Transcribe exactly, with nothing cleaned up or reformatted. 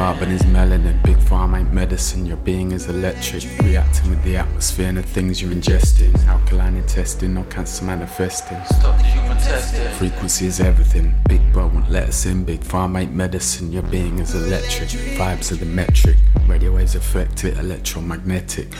carbon is melanin. Big pharma ain't medicine, your being is electric. Reacting with the atmosphere and the things you're ingesting. Alkaline intestine, no cancer manifesting. Stop the human testing. Frequency is everything. Big bro won't let us in. Big pharma ain't medicine, your being is electric. Vibes are the metric. Radio waves affect it, electromagnetic.